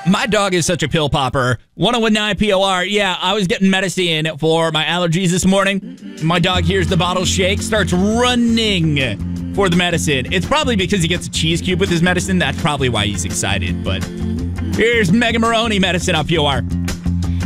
My dog is such a pill popper. 101.9 POR. Yeah, I was getting medicine for my allergies this morning. My dog hears the bottle shake, starts running for the medicine. It's probably because he gets a cheese cube with his medicine. That's probably why he's excited. But here's Megan Maroney, medicine on POR.